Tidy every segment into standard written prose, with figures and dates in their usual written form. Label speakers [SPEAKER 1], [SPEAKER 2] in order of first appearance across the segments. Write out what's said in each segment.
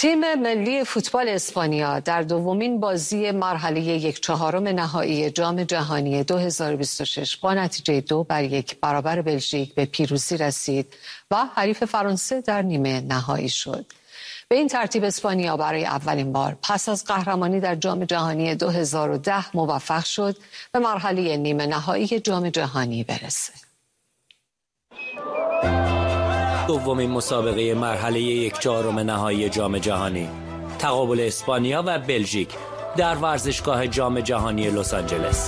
[SPEAKER 1] تیم ملی فوتبال اسپانیا در دومین بازی مرحله 1/4 نهایی جام جهانی 2026 با نتیجه 2-1 برابر بلژیک به پیروزی رسید و حریف فرانسه در نیمه نهایی شد. به این ترتیب اسپانیا برای اولین بار پس از قهرمانی در جام جهانی 2010 موفق شد به مرحله نیمه نهایی جام جهانی برسه.
[SPEAKER 2] دومین مسابقه مرحله 1/4 نهایی جام جهانی، تقابل اسپانیا و بلژیک در ورزشگاه جام جهانی لس آنجلس.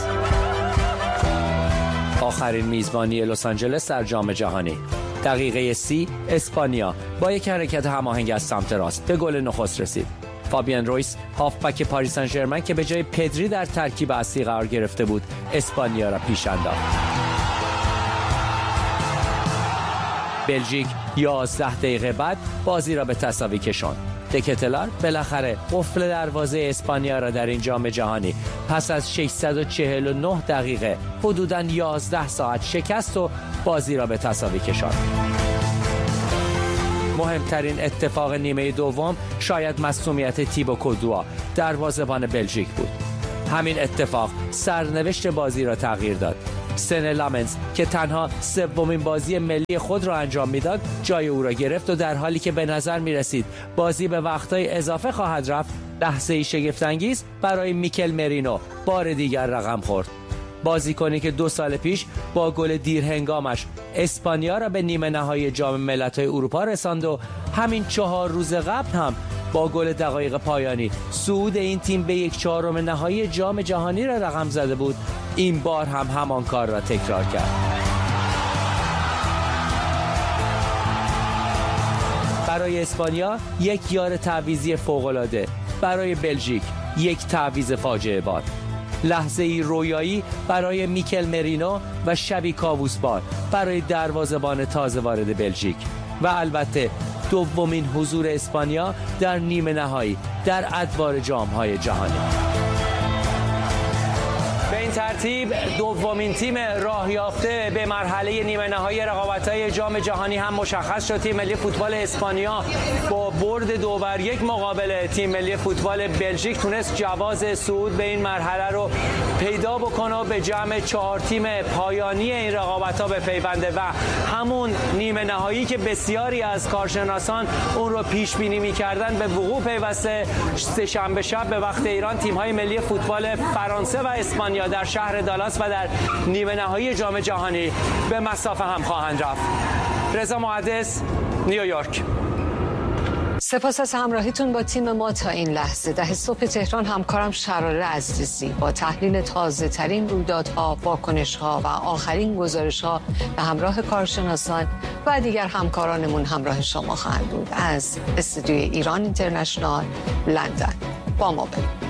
[SPEAKER 2] آخرین میزبانی لس آنجلس در جام جهانی. دقیقه 30 اسپانیا با یک حرکت هماهنگ از سمت راست به گل نخست رسید. فابیان رویس هافبک پاریس سن ژرمن که به جای پدری در ترکیب اصلی قرار گرفته بود، اسپانیا را پیش انداخت. بلژیک 11 دقیقه بعد بازی را به تساوی کشاند. دکتلار بالاخره قفل دروازه اسپانیا را در این جام جهانی پس از 649 دقیقه حدوداً 11 ساعت شکست و بازی را به تساوی کشاند. مهمترین اتفاق نیمه دوم شاید مصدومیت تیبو کورتوا دروازه‌بان بلژیک بود. همین اتفاق سرنوشت بازی را تغییر داد. سن لامنز که تنها سومین بازی ملی خود را انجام میداد جای او را گرفت و در حالی که به نظر می رسید بازی به وقتهای اضافه خواهد رفت، لحظه‌ای شگفت‌انگیز برای میکل مرینو بار دیگر رقم خورد. بازیکنی که 2 سال پیش با گل دیرهنگامش اسپانیا را به نیمه نهایی جام ملت‌های اروپا رساند و همین 4 روز قبل هم با گل دقایق پایانی صعود این تیم به 1/4 نهایی جام جهانی را رقم زده بود، این بار هم همان کار را تکرار کرد. برای اسپانیا یک یار تعویضی فوق‌العاده، برای بلژیک یک تعویض فاجعه بار. لحظه‌ای رویایی برای میکل مرینو و شبی کاووس‌بار برای دروازه‌بان تازه وارد بلژیک و البته دومین حضور اسپانیا در نیمه نهایی در ادوار جام‌های جهانی. به این ترتیب دومین تیم راه یافته به مرحله نیمه نهایی رقابت‌های جام جهانی هم مشخص شد. تیم ملی فوتبال اسپانیا با برد 2-1 مقابل تیم ملی فوتبال بلژیک تونست جواز صعود به این مرحله رو پیدا بکنه و به جمع 4 تیم پایانی این رقابت‌ها بپیونده و همون نیمه نهایی که بسیاری از کارشناسان اون رو پیش بینی می‌کردن به وقوع پیوسته. سه‌شنبه شب به وقت ایران تیم‌های ملی فوتبال فرانسه و اسپانیا در شهر دالاس و در نیمه نهایی جام جهانی به مسافه هم خواهند رفت. رضا محدث، نیویورک.
[SPEAKER 1] سپاس از همراهیتون با تیم ما تا این لحظه. 10 صبح تهران همکارم شراره عزیزی با تحلیل تازه ترین رویدادها، واکنش‌ها و آخرین گزارش‌ها به همراه کارشناسان و دیگر همکارانمون همراه شما خواهند بود از استودیوی ایران اینترنشنال لندن. با ما باشید.